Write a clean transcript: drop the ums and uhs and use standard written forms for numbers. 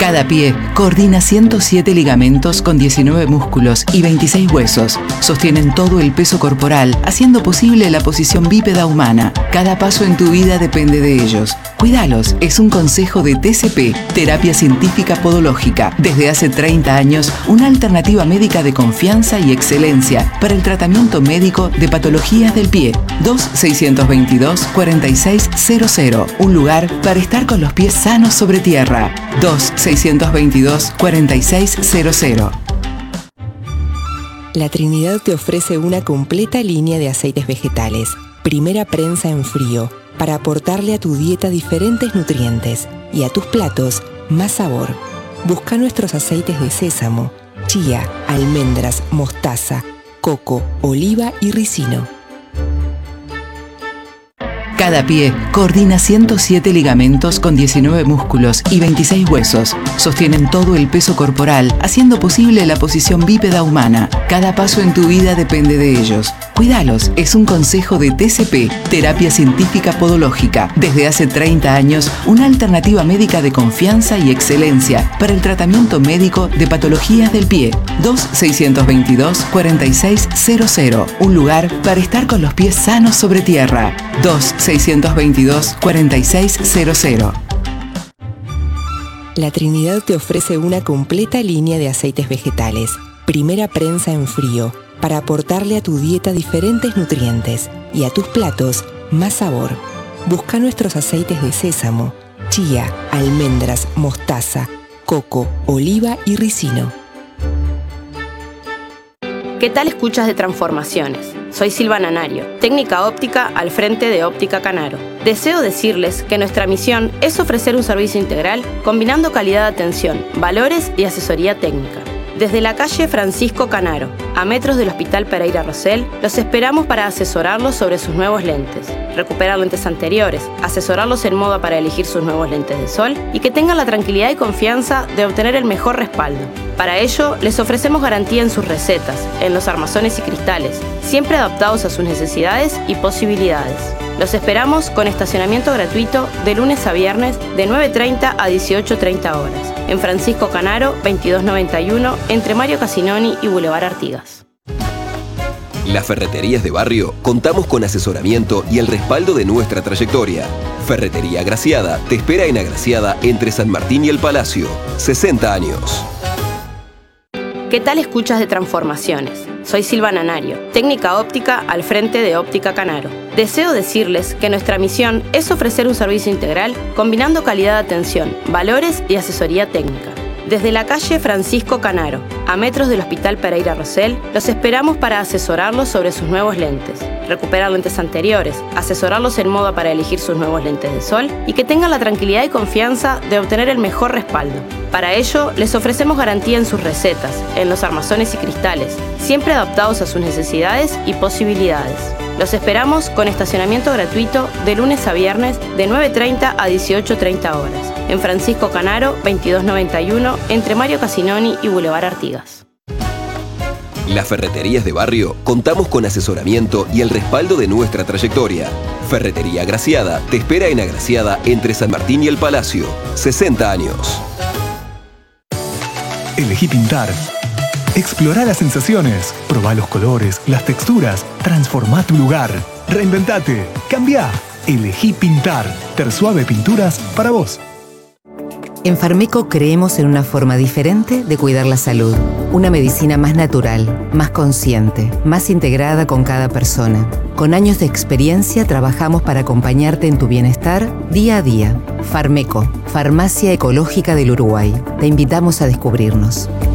Cada pie coordina 107 ligamentos con 19 músculos y 26 huesos. Sostienen todo el peso corporal, haciendo posible la posición bípeda humana. Cada paso en tu vida depende de ellos. Cuídalos, es un consejo de TCP, Terapia Científica Podológica. Desde hace 30 años, una alternativa médica de confianza y excelencia para el tratamiento médico de patologías del pie. 2-622-4600. Un lugar para estar con los pies sanos sobre tierra. 2-622-4600. La Trinidad te ofrece una completa línea de aceites vegetales. Primera prensa en frío, para aportarle a tu dieta diferentes nutrientes y a tus platos más sabor. Busca nuestros aceites de sésamo, chía, almendras, mostaza, coco, oliva y ricino. Cada pie coordina 107 ligamentos con 19 músculos y 26 huesos. Sostienen todo el peso corporal, haciendo posible la posición bípeda humana. Cada paso en tu vida depende de ellos. Cuídalos, es un consejo de TCP, Terapia Científica Podológica. Desde hace 30 años, una alternativa médica de confianza y excelencia para el tratamiento médico de patologías del pie. 2-622-4600. Un lugar para estar con los pies sanos sobre tierra. 2-622-4600. La Trinidad te ofrece una completa línea de aceites vegetales. Primera prensa en frío, para aportarle a tu dieta diferentes nutrientes y a tus platos más sabor. Busca nuestros aceites de sésamo, chía, almendras, mostaza, coco, oliva y ricino. ¿Qué tal escuchas de transformaciones? Soy Silvana Nario, técnica óptica al frente de Óptica Canaro. Deseo decirles que nuestra misión es ofrecer un servicio integral combinando calidad de atención, valores y asesoría técnica. Desde la calle Francisco Canaro, a metros del Hospital Pereira Rosell, los esperamos para asesorarlos sobre sus nuevos lentes, recuperar lentes anteriores, asesorarlos en moda para elegir sus nuevos lentes de sol y que tengan la tranquilidad y confianza de obtener el mejor respaldo. Para ello, les ofrecemos garantía en sus recetas, en los armazones y cristales, siempre adaptados a sus necesidades y posibilidades. Los esperamos con estacionamiento gratuito de lunes a viernes de 9:30 a 18:30 horas. En Francisco Canaro, 2291, entre Mario Casinoni y Boulevard Artigas. Las ferreterías de barrio contamos con asesoramiento y el respaldo de nuestra trayectoria. Ferretería Agraciada te espera en Agraciada entre San Martín y el Palacio. 60 años. ¿Qué tal escuchas de transformaciones? Soy Silvana Nario, técnica óptica al frente de Óptica Canaro. Deseo decirles que nuestra misión es ofrecer un servicio integral combinando calidad de atención, valores y asesoría técnica. Desde la calle Francisco Canaro, a metros del Hospital Pereira Rosell, los esperamos para asesorarlos sobre sus nuevos lentes, recuperar lentes anteriores, asesorarlos en moda para elegir sus nuevos lentes de sol y que tengan la tranquilidad y confianza de obtener el mejor respaldo. Para ello, les ofrecemos garantía en sus recetas, en los armazones y cristales, siempre adaptados a sus necesidades y posibilidades. Los esperamos con estacionamiento gratuito de lunes a viernes de 9:30 a 18:30 horas. En Francisco Canaro, 2291, entre Mario Casinoni y Boulevard Artigas. Las ferreterías de barrio contamos con asesoramiento y el respaldo de nuestra trayectoria. Ferretería Agraciada te espera en Agraciada entre San Martín y el Palacio. 60 años. Elegí pintar. Explorá las sensaciones, probá los colores, las texturas, transformá tu lugar, reinventate, cambiá. Elegí pintar. Tersuave Pinturas para vos. En Farmeco creemos en una forma diferente de cuidar la salud. Una medicina más natural, más consciente, más integrada con cada persona. Con años de experiencia trabajamos para acompañarte en tu bienestar día a día. Farmeco, Farmacia Ecológica del Uruguay. Te invitamos a descubrirnos.